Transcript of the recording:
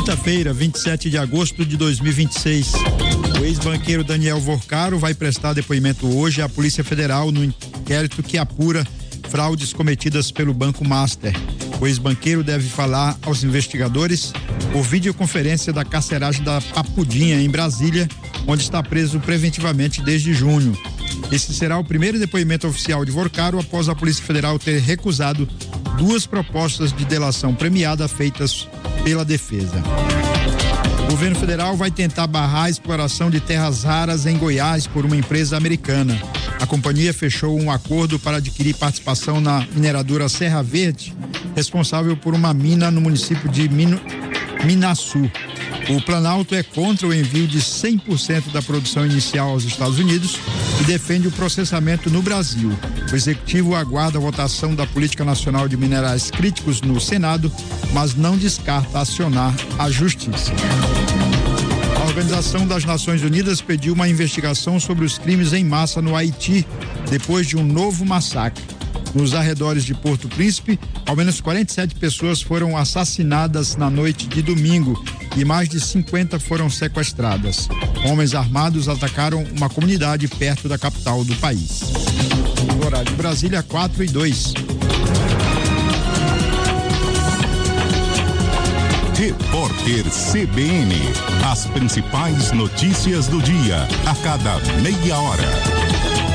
Quinta-feira, 27 de agosto de 2026. O ex-banqueiro Daniel Vorcaro vai prestar depoimento hoje à Polícia Federal no inquérito que apura fraudes cometidas pelo Banco Master. O ex-banqueiro deve falar aos investigadores por videoconferência da carceragem da Papudinha, em Brasília, onde está preso preventivamente desde junho. Esse será o primeiro depoimento oficial de Vorcaro após a Polícia Federal ter recusado 2 propostas de delação premiada feitas pela defesa. O governo federal vai tentar barrar a exploração de terras raras em Goiás por uma empresa americana. A companhia fechou um acordo para adquirir participação na mineradora Serra Verde, responsável por uma mina no município de Minaçu. O Planalto é contra o envio de 100% da produção inicial aos Estados Unidos e defende o processamento no Brasil. O Executivo aguarda a votação da Política Nacional de Minerais Críticos no Senado, mas não descarta acionar a Justiça. A Organização das Nações Unidas pediu uma investigação sobre os crimes em massa no Haiti, depois de um novo massacre. Nos arredores de Porto Príncipe, ao menos 47 pessoas foram assassinadas na noite de domingo e mais de 50 foram sequestradas. Homens armados atacaram uma comunidade perto da capital do país. No horário de Brasília, 4:02. Repórter CBN. As principais notícias do dia, a cada meia hora.